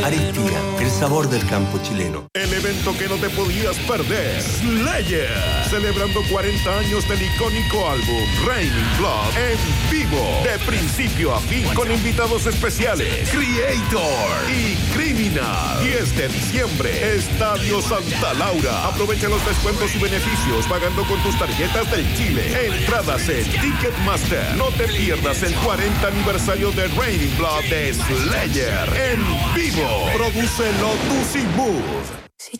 Aristia, el sabor del campo chileno. El evento que no te podías perder. Slayer. Celebrando 40 años del icónico álbum Raining Blood en vivo. De principio a fin con invitados especiales. Creator y Criminal. 10 de diciembre. Estadio Santa Laura. Aprovecha los descuentos y beneficios pagando con tus tarjetas del Chile. Entradas en Ticketmaster. No te pierdas el 40 aniversario de Raining Blood de Slayer en vivo. Produce Lotus y Move.